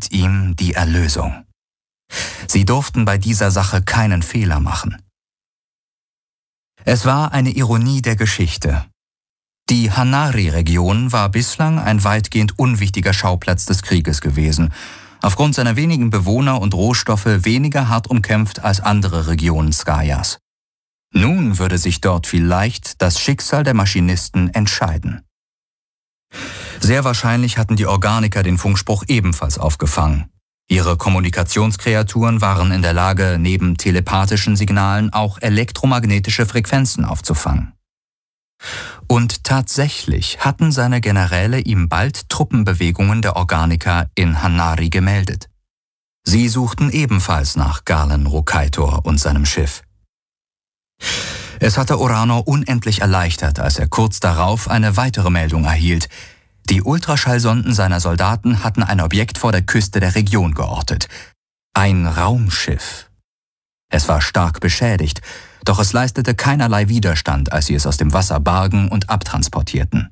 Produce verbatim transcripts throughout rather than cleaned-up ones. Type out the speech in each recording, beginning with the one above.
mit ihm die Erlösung. Sie durften bei dieser Sache keinen Fehler machen. Es war eine Ironie der Geschichte. Die Hanari-Region war bislang ein weitgehend unwichtiger Schauplatz des Krieges gewesen, aufgrund seiner wenigen Bewohner und Rohstoffe weniger hart umkämpft als andere Regionen Skajas. Nun würde sich dort vielleicht das Schicksal der Maschinisten entscheiden. Sehr wahrscheinlich hatten die Organiker den Funkspruch ebenfalls aufgefangen. Ihre Kommunikationskreaturen waren in der Lage, neben telepathischen Signalen auch elektromagnetische Frequenzen aufzufangen. Und tatsächlich hatten seine Generäle ihm bald Truppenbewegungen der Organiker in Hanari gemeldet. Sie suchten ebenfalls nach Galen Rokaitor und seinem Schiff. Es hatte Oranor unendlich erleichtert, als er kurz darauf eine weitere Meldung erhielt. Die Ultraschallsonden seiner Soldaten hatten ein Objekt vor der Küste der Region geortet. Ein Raumschiff. Es war stark beschädigt, doch es leistete keinerlei Widerstand, als sie es aus dem Wasser bargen und abtransportierten.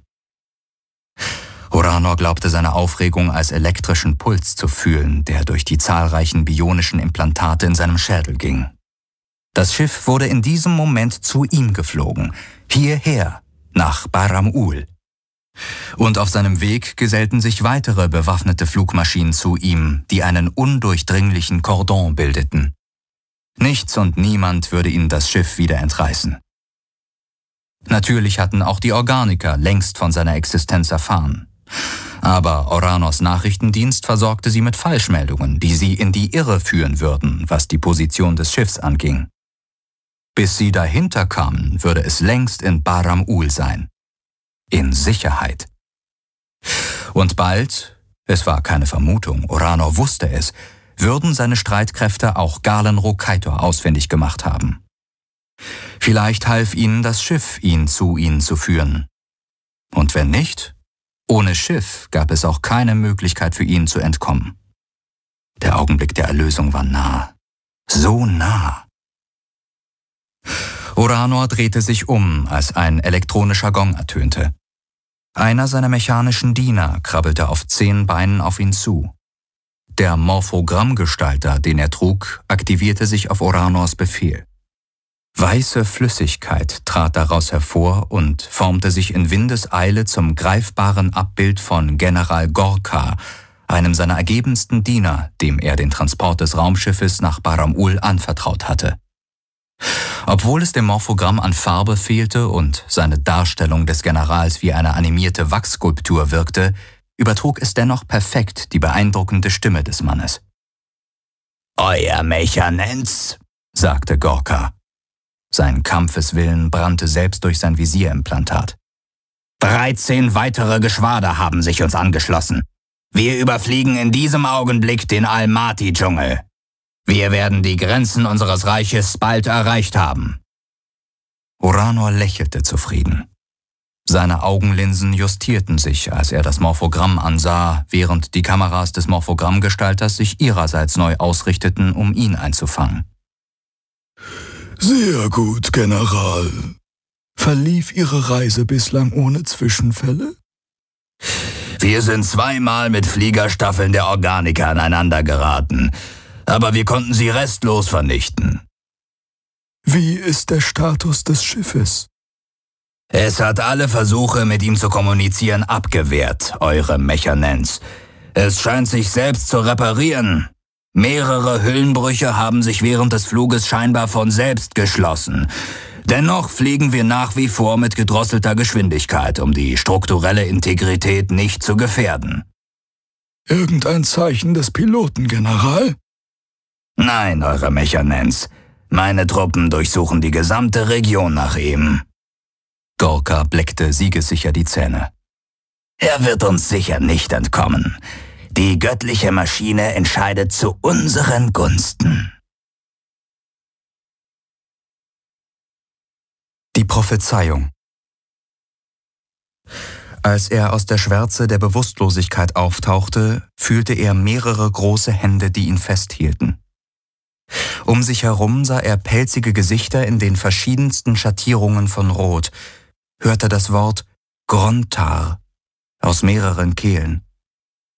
Oranor glaubte seine Aufregung als elektrischen Puls zu fühlen, der durch die zahlreichen bionischen Implantate in seinem Schädel ging. Das Schiff wurde in diesem Moment zu ihm geflogen, hierher, nach Baram-Ul. Und auf seinem Weg gesellten sich weitere bewaffnete Flugmaschinen zu ihm, die einen undurchdringlichen Kordon bildeten. Nichts und niemand würde ihnen das Schiff wieder entreißen. Natürlich hatten auch die Organiker längst von seiner Existenz erfahren. Aber Oranors Nachrichtendienst versorgte sie mit Falschmeldungen, die sie in die Irre führen würden, was die Position des Schiffs anging. Bis sie dahinter kamen, würde es längst in Baram-Ul sein. In Sicherheit. Und bald, es war keine Vermutung, Oranor wusste es, würden seine Streitkräfte auch Galen Rokaitor ausfindig gemacht haben. Vielleicht half ihnen das Schiff, ihn zu ihnen zu führen. Und wenn nicht, ohne Schiff gab es auch keine Möglichkeit für ihn zu entkommen. Der Augenblick der Erlösung war nah. So nah. Oranor drehte sich um, als ein elektronischer Gong ertönte. Einer seiner mechanischen Diener krabbelte auf zehn Beinen auf ihn zu. Der Morphogrammgestalter, den er trug, aktivierte sich auf Oranors Befehl. Weiße Flüssigkeit trat daraus hervor und formte sich in Windeseile zum greifbaren Abbild von General Gorka, einem seiner ergebensten Diener, dem er den Transport des Raumschiffes nach Baram-Ul anvertraut hatte. Obwohl es dem Morphogramm an Farbe fehlte und seine Darstellung des Generals wie eine animierte Wachsskulptur wirkte, übertrug es dennoch perfekt die beeindruckende Stimme des Mannes. »Euer Mechanenz«, sagte Gorka. Sein Kampfeswillen brannte selbst durch sein Visierimplantat. »Dreizehn weitere Geschwader haben sich uns angeschlossen. Wir überfliegen in diesem Augenblick den Almaty-Dschungel. Wir werden die Grenzen unseres Reiches bald erreicht haben.« Oranor lächelte zufrieden. Seine Augenlinsen justierten sich, als er das Morphogramm ansah, während die Kameras des Morphogrammgestalters sich ihrerseits neu ausrichteten, um ihn einzufangen. »Sehr gut, General. Verlief Ihre Reise bislang ohne Zwischenfälle?« »Wir sind zweimal mit Fliegerstaffeln der Organiker aneinander geraten, aber wir konnten sie restlos vernichten.« »Wie ist der Status des Schiffes?« »Es hat alle Versuche, mit ihm zu kommunizieren, abgewehrt, Eure Mechanenz. Es scheint sich selbst zu reparieren. Mehrere Hüllenbrüche haben sich während des Fluges scheinbar von selbst geschlossen. Dennoch fliegen wir nach wie vor mit gedrosselter Geschwindigkeit, um die strukturelle Integrität nicht zu gefährden.« »Irgendein Zeichen des Piloten, General?« »Nein, Eure Mechanenz. Meine Truppen durchsuchen die gesamte Region nach ihm.« Gorka bleckte siegessicher die Zähne. »Er wird uns sicher nicht entkommen. Die göttliche Maschine entscheidet zu unseren Gunsten.« Die Prophezeiung. Als er aus der Schwärze der Bewusstlosigkeit auftauchte, fühlte er mehrere große Hände, die ihn festhielten. Um sich herum sah er pelzige Gesichter in den verschiedensten Schattierungen von Rot, hörte das Wort Grontar aus mehreren Kehlen.